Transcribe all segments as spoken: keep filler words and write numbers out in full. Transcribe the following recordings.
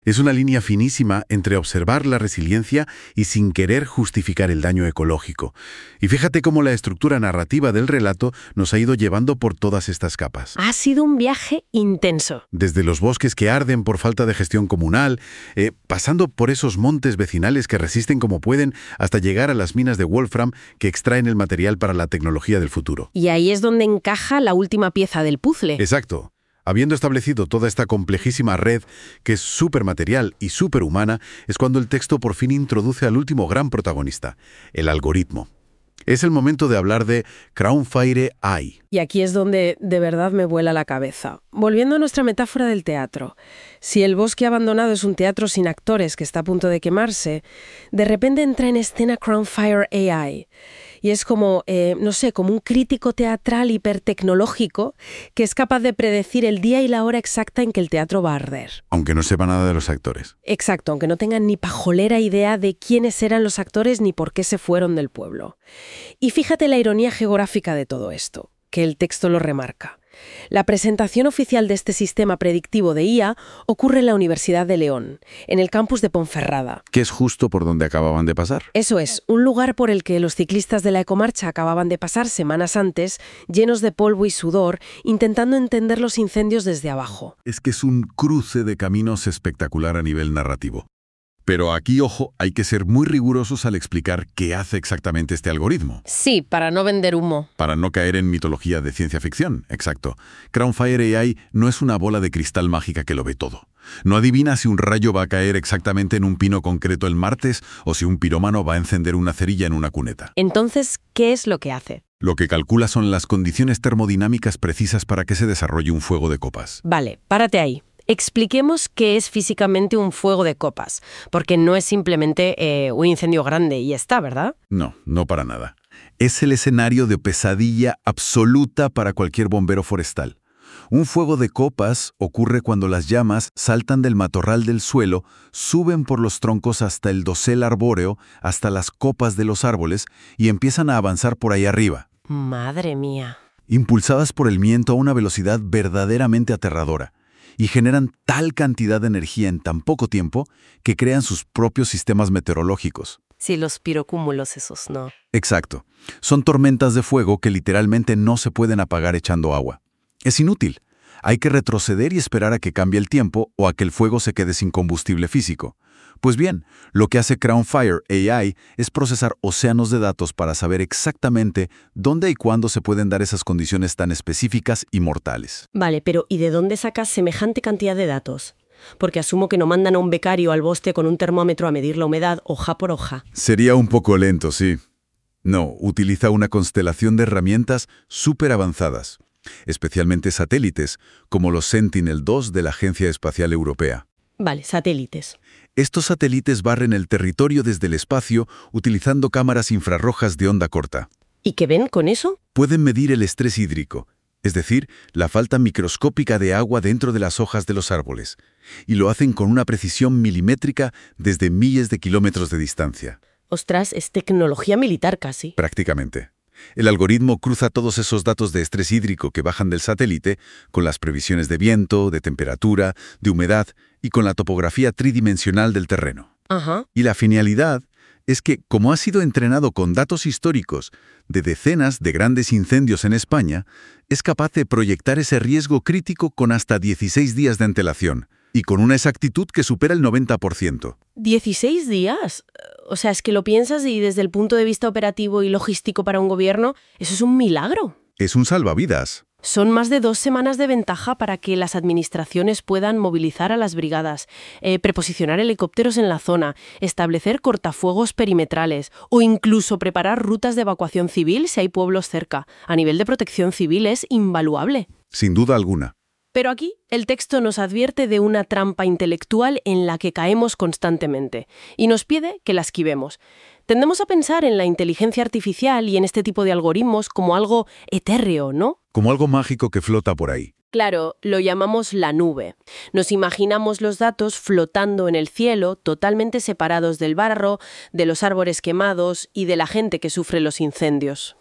Es una línea finísima entre observar la resiliencia y sin querer justificar el daño ecológico. Y fíjate cómo la estructura narrativa del relato nos ha ido llevando por todas estas capas. Ha sido un viaje intenso. Desde los bosques que arden por falta de gestión comunal, eh, pasando por esos montes vecinales que resisten como pueden, hasta llegar a las minas de Wolfram que extraen el material para la tecnología del futuro. Y ahí es donde encaja la última pieza del puzzle. Exacto. Habiendo establecido toda esta complejísima red, que es supermaterial y superhumana, es cuando el texto por fin introduce al último gran protagonista, el algoritmo. Es el momento de hablar de Crownfire A I. Y aquí es donde de verdad me vuela la cabeza. Volviendo a nuestra metáfora del teatro, si el bosque abandonado es un teatro sin actores que está a punto de quemarse, de repente entra en escena Crownfire A I. Y es como, eh, no sé, como un crítico teatral hipertecnológico que es capaz de predecir el día y la hora exacta en que el teatro va a arder. Aunque no sepa nada de los actores. Exacto, aunque no tengan ni pajolera idea de quiénes eran los actores ni por qué se fueron del pueblo. Y fíjate la ironía geográfica de todo esto, que el texto lo remarca. La presentación oficial de este sistema predictivo de I A ocurre en la Universidad de León, en el campus de Ponferrada. Que es justo por donde acababan de pasar. Eso es, un lugar por el que los ciclistas de la Ecomarcha acababan de pasar semanas antes, llenos de polvo y sudor, intentando entender los incendios desde abajo. Es que es un cruce de caminos espectacular a nivel narrativo. Pero aquí, ojo, hay que ser muy rigurosos al explicar qué hace exactamente este algoritmo. Sí, para no vender humo. Para no caer en mitología de ciencia ficción, exacto. Crownfire A I no es una bola de cristal mágica que lo ve todo. No adivina si un rayo va a caer exactamente en un pino concreto el martes o si un pirómano va a encender una cerilla en una cuneta. Entonces, ¿qué es lo que hace? Lo que calcula son las condiciones termodinámicas precisas para que se desarrolle un fuego de copas. Vale, párate ahí. Expliquemos qué es físicamente un fuego de copas, porque no es simplemente eh, un incendio grande y ya está, ¿verdad? No, no para nada. Es el escenario de pesadilla absoluta para cualquier bombero forestal. Un fuego de copas ocurre cuando las llamas saltan del matorral del suelo, suben por los troncos hasta el dosel arbóreo, hasta las copas de los árboles y empiezan a avanzar por ahí arriba. Madre mía. Impulsadas por el viento a una velocidad verdaderamente aterradora. Y generan tal cantidad de energía en tan poco tiempo que crean sus propios sistemas meteorológicos. Sí, los pirocúmulos esos, ¿no? Exacto. Son tormentas de fuego que literalmente no se pueden apagar echando agua. Es inútil. Hay que retroceder y esperar a que cambie el tiempo o a que el fuego se quede sin combustible físico. Pues bien, lo que hace Crownfire A I es procesar océanos de datos para saber exactamente dónde y cuándo se pueden dar esas condiciones tan específicas y mortales. Vale, pero ¿y de dónde sacas semejante cantidad de datos? Porque asumo que no mandan a un becario al bosque con un termómetro a medir la humedad hoja por hoja. Sería un poco lento, sí. No, utiliza una constelación de herramientas súper avanzadas, especialmente satélites, como los Sentinel dos de la Agencia Espacial Europea. Vale, satélites. Estos satélites barren el territorio desde el espacio utilizando cámaras infrarrojas de onda corta. ¿Y qué ven con eso? Pueden medir el estrés hídrico, es decir, la falta microscópica de agua dentro de las hojas de los árboles, y lo hacen con una precisión milimétrica desde miles de kilómetros de distancia. Ostras, es tecnología militar casi. Prácticamente. El algoritmo cruza todos esos datos de estrés hídrico que bajan del satélite con las previsiones de viento, de temperatura, de humedad y con la topografía tridimensional del terreno. Ajá. Y la finalidad es que, como ha sido entrenado con datos históricos de decenas de grandes incendios en España, es capaz de proyectar ese riesgo crítico con hasta dieciséis días de antelación y con una exactitud que supera el noventa por ciento. ¿dieciséis días? O sea, es que lo piensas y desde el punto de vista operativo y logístico para un gobierno, eso es un milagro. Es un salvavidas. Son más de dos semanas de ventaja para que las administraciones puedan movilizar a las brigadas, eh, preposicionar helicópteros en la zona, establecer cortafuegos perimetrales o incluso preparar rutas de evacuación civil si hay pueblos cerca. A nivel de protección civil es invaluable. Sin duda alguna. Pero aquí el texto nos advierte de una trampa intelectual en la que caemos constantemente y nos pide que la esquivemos. Tendemos a pensar en la inteligencia artificial y en este tipo de algoritmos como algo etéreo, ¿no? Como algo mágico que flota por ahí. Claro, lo llamamos la nube. Nos imaginamos los datos flotando en el cielo, totalmente separados del barro, de los árboles quemados y de la gente que sufre los incendios.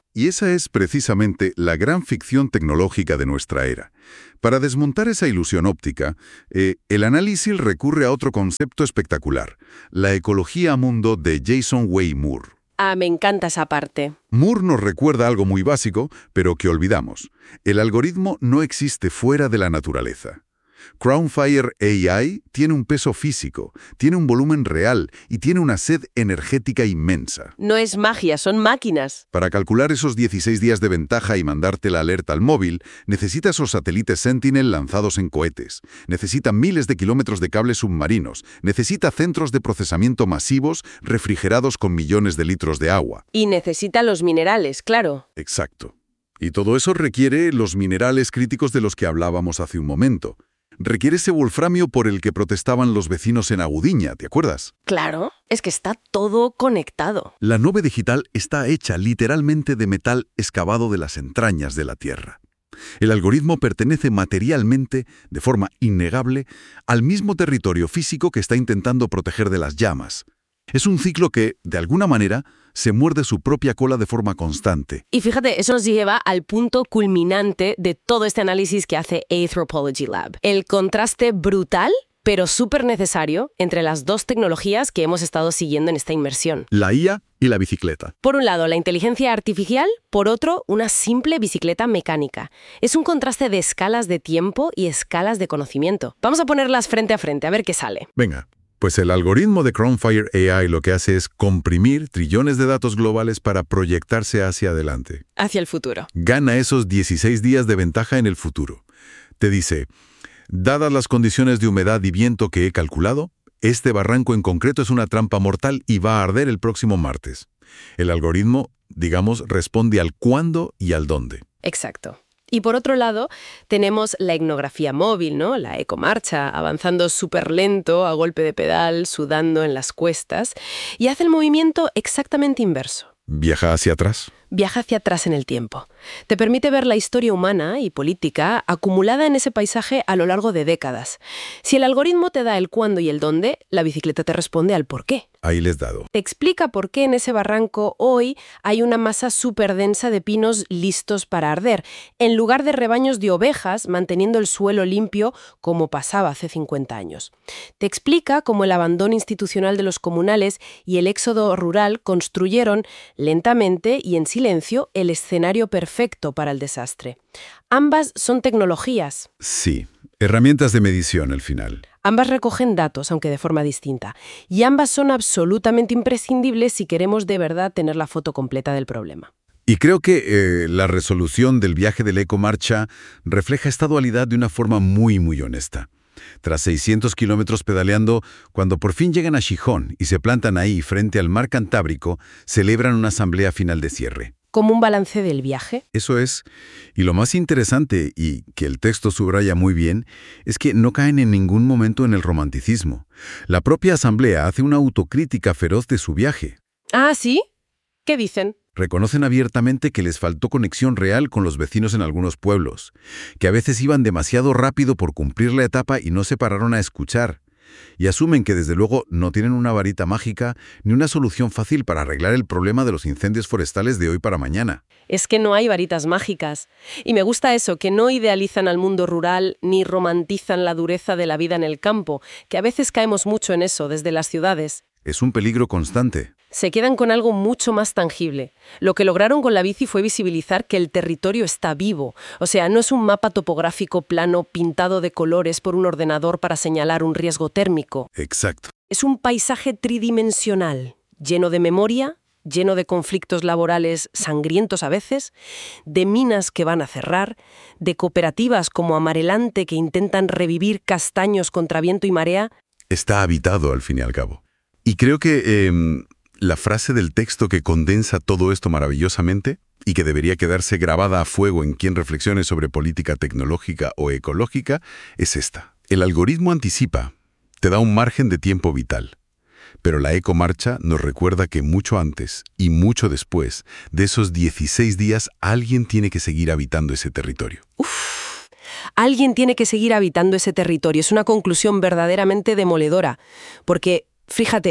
Y esa es precisamente la gran ficción tecnológica de nuestra era. Para desmontar esa ilusión óptica, eh, el análisis recurre a otro concepto espectacular, la ecología a mundo de Jason Way Moore. Ah, me encanta esa parte. Moore nos recuerda algo muy básico, pero que olvidamos. El algoritmo no existe fuera de la naturaleza. Crownfire A I tiene un peso físico, tiene un volumen real y tiene una sed energética inmensa. No es magia, son máquinas. Para calcular esos dieciséis días de ventaja y mandarte la alerta al móvil, necesita esos satélites Sentinel lanzados en cohetes, necesita miles de kilómetros de cables submarinos, necesita centros de procesamiento masivos refrigerados con millones de litros de agua. Y necesita los minerales, claro. Exacto. Y todo eso requiere los minerales críticos de los que hablábamos hace un momento. Requiere ese wolframio por el que protestaban los vecinos en Agudiña, ¿te acuerdas? Claro, es que está todo conectado. La nube digital está hecha literalmente de metal excavado de las entrañas de la Tierra. El algoritmo pertenece materialmente, de forma innegable, al mismo territorio físico que está intentando proteger de las llamas. Es un ciclo que, de alguna manera, se muerde su propia cola de forma constante. Y fíjate, eso nos lleva al punto culminante de todo este análisis que hace Anthropology Lab. El contraste brutal, pero súper necesario, entre las dos tecnologías que hemos estado siguiendo en esta inmersión. La I A y la bicicleta. Por un lado, la inteligencia artificial, por otro, una simple bicicleta mecánica. Es un contraste de escalas de tiempo y escalas de conocimiento. Vamos a ponerlas frente a frente, a ver qué sale. Venga. Pues el algoritmo de Crownfire A I lo que hace es comprimir trillones de datos globales para proyectarse hacia adelante. Hacia el futuro. Gana esos dieciséis días de ventaja en el futuro. Te dice, dadas las condiciones de humedad y viento que he calculado, este barranco en concreto es una trampa mortal y va a arder el próximo martes. El algoritmo, digamos, responde al cuándo y al dónde. Exacto. Y por otro lado, tenemos la etnografía móvil, ¿no? La ecomarcha, avanzando súper lento, a golpe de pedal, sudando en las cuestas, y hace el movimiento exactamente inverso. ¿Viaja hacia atrás? Viaja hacia atrás en el tiempo. Te permite ver la historia humana y política acumulada en ese paisaje a lo largo de décadas. Si el algoritmo te da el cuándo y el dónde, la bicicleta te responde al por qué. Ahí les dado. Te explica por qué en ese barranco hoy hay una masa súper densa de pinos listos para arder, en lugar de rebaños de ovejas manteniendo el suelo limpio como pasaba hace cincuenta años. Te explica cómo el abandono institucional de los comunales y el éxodo rural construyeron lentamente y en silencio el escenario perfecto para el desastre. Ambas son tecnologías. Sí, herramientas de medición al final. Ambas recogen datos, aunque de forma distinta, y ambas son absolutamente imprescindibles si queremos de verdad tener la foto completa del problema. Y creo que eh, la resolución del viaje de la ecomarcha refleja esta dualidad de una forma muy, muy honesta. Tras seiscientos kilómetros pedaleando, cuando por fin llegan a Gijón y se plantan ahí frente al mar Cantábrico, celebran una asamblea final de cierre. ¿Como un balance del viaje? Eso es. Y lo más interesante, y que el texto subraya muy bien, es que no caen en ningún momento en el romanticismo. La propia asamblea hace una autocrítica feroz de su viaje. Ah, ¿sí? ¿Qué dicen? Reconocen abiertamente que les faltó conexión real con los vecinos en algunos pueblos, que a veces iban demasiado rápido por cumplir la etapa y no se pararon a escuchar. Y asumen que desde luego no tienen una varita mágica ni una solución fácil para arreglar el problema de los incendios forestales de hoy para mañana. Es que no hay varitas mágicas. Y me gusta eso, que no idealizan al mundo rural ni romantizan la dureza de la vida en el campo, que a veces caemos mucho en eso desde las ciudades. Es un peligro constante. Se quedan con algo mucho más tangible. Lo que lograron con la bici fue visibilizar que el territorio está vivo. O sea, no es un mapa topográfico plano pintado de colores por un ordenador para señalar un riesgo térmico. Exacto. Es un paisaje tridimensional, lleno de memoria, lleno de conflictos laborales sangrientos a veces, de minas que van a cerrar, de cooperativas como Amarelante que intentan revivir castaños contra viento y marea. Está habitado al fin y al cabo. Y creo que eh, la frase del texto que condensa todo esto maravillosamente y que debería quedarse grabada a fuego en quien reflexione sobre política tecnológica o ecológica es esta. El algoritmo anticipa, te da un margen de tiempo vital. Pero la ecomarcha nos recuerda que mucho antes y mucho después de esos dieciséis días alguien tiene que seguir habitando ese territorio. Uf, alguien tiene que seguir habitando ese territorio. Es una conclusión verdaderamente demoledora. Porque, fíjate,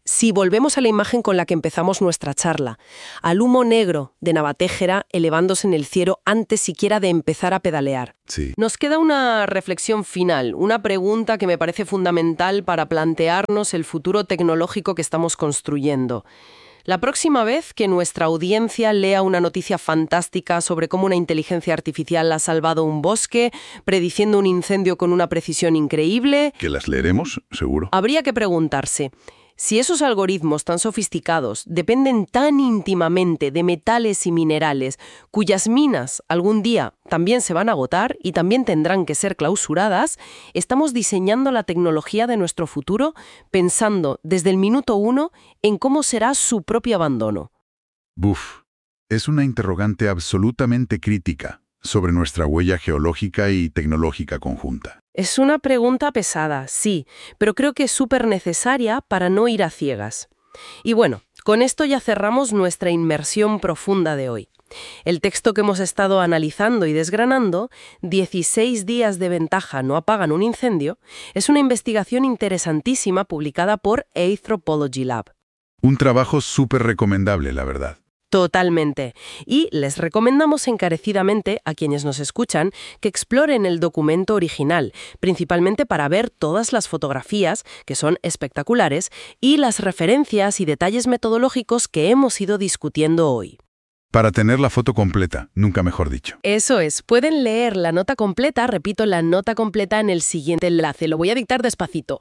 Si volvemos a la imagen con la que empezamos nuestra charla, al humo negro de Navatéjera elevándose en el cielo antes siquiera de empezar a pedalear. Sí. Nos queda una reflexión final, una pregunta que me parece fundamental para plantearnos el futuro tecnológico que estamos construyendo. La próxima vez que nuestra audiencia lea una noticia fantástica sobre cómo una inteligencia artificial ha salvado un bosque, prediciendo un incendio con una precisión increíble, Que las leeremos, seguro. habría que preguntarse, si esos algoritmos tan sofisticados dependen tan íntimamente de metales y minerales, cuyas minas algún día también se van a agotar y también tendrán que ser clausuradas, estamos diseñando la tecnología de nuestro futuro pensando desde el minuto uno en cómo será su propio abandono. Buf, es una interrogante absolutamente crítica sobre nuestra huella geológica y tecnológica conjunta. Es una pregunta pesada, sí, pero creo que es súper necesaria para no ir a ciegas. Y bueno, con esto ya cerramos nuestra inmersión profunda de hoy. El texto que hemos estado analizando y desgranando, dieciséis días de ventaja no apagan un incendio, es una investigación interesantísima publicada por Anthropology Lab. Un trabajo súper recomendable, la verdad. Totalmente. Y les recomendamos encarecidamente a quienes nos escuchan que exploren el documento original, principalmente para ver todas las fotografías, que son espectaculares, y las referencias y detalles metodológicos que hemos ido discutiendo hoy. Para tener la foto completa, nunca mejor dicho. Eso es, pueden leer la nota completa, repito, la nota completa en el siguiente enlace. Lo voy a dictar despacito.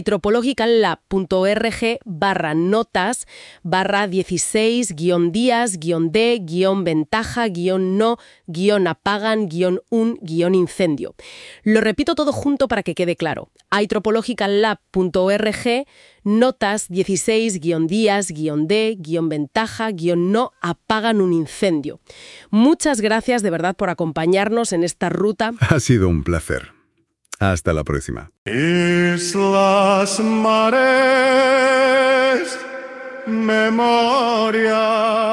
anthropologicallab.org barra notas barra dieciséis guión días guión de guión ventaja guión no guión apagan guión un guión incendio. Lo repito todo junto para que quede claro. anthropologicallab.org notas dieciséis guión días guión de guión ventaja guión no apagan un incendio. Muchas gracias de verdad por acompañarnos en esta ruta. Ha sido un placer. Hasta la próxima. Islas, mares, memoria.